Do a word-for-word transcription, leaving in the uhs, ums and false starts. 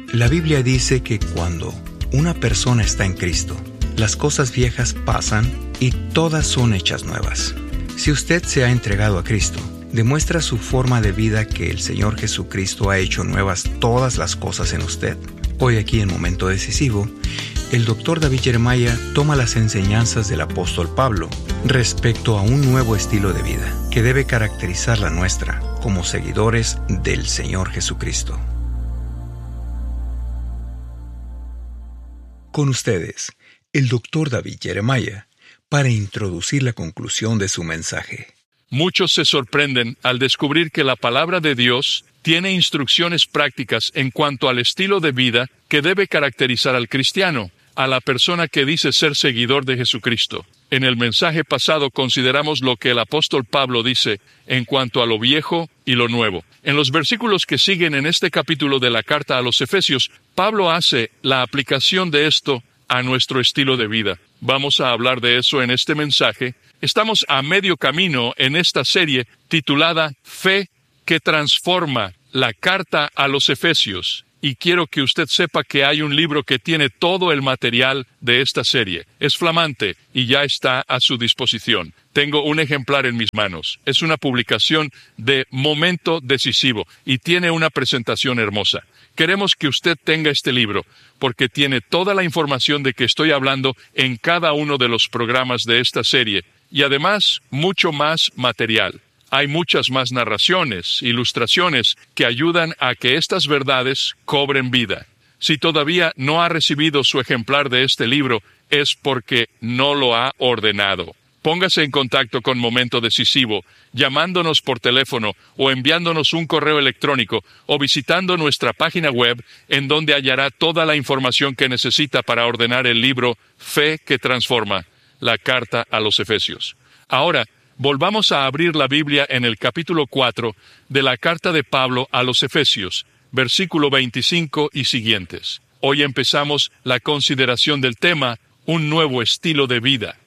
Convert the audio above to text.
La Biblia dice que cuando una persona está en Cristo, las cosas viejas pasan y todas son hechas nuevas. Si usted se ha entregado a Cristo, demuestra su forma de vida que el Señor Jesucristo ha hecho nuevas todas las cosas en usted. Hoy aquí en Momento Decisivo, el doctor David Jeremiah toma las enseñanzas del apóstol Pablo respecto a un nuevo estilo de vida que debe caracterizar la nuestra como seguidores del Señor Jesucristo. Con ustedes, el doctor David Jeremiah, para introducir la conclusión de su mensaje. Muchos se sorprenden al descubrir que la palabra de Dios tiene instrucciones prácticas en cuanto al estilo de vida que debe caracterizar al cristiano, a la persona que dice ser seguidor de Jesucristo. En el mensaje pasado consideramos lo que el apóstol Pablo dice en cuanto a lo viejo y lo nuevo. En los versículos que siguen en este capítulo de la carta a los Efesios, Pablo hace la aplicación de esto a nuestro estilo de vida. Vamos a hablar de eso en este mensaje. Estamos a medio camino en esta serie titulada Fe que transforma, la carta a los Efesios. Y quiero que usted sepa que hay un libro que tiene todo el material de esta serie. Es flamante y ya está a su disposición. Tengo un ejemplar en mis manos. Es una publicación de Momento Decisivo y tiene una presentación hermosa. Queremos que usted tenga este libro porque tiene toda la información de que estoy hablando en cada uno de los programas de esta serie y además mucho más material. Hay muchas más narraciones, ilustraciones que ayudan a que estas verdades cobren vida. Si todavía no ha recibido su ejemplar de este libro, es porque no lo ha ordenado. Póngase en contacto con Momento Decisivo, llamándonos por teléfono o enviándonos un correo electrónico o visitando nuestra página web en donde hallará toda la información que necesita para ordenar el libro Fe que Transforma, la carta a los Efesios. Ahora, volvamos a abrir la Biblia en el capítulo cuatro de la carta de Pablo a los Efesios, versículo veinticinco y siguientes. Hoy empezamos la consideración del tema, un nuevo estilo de vida.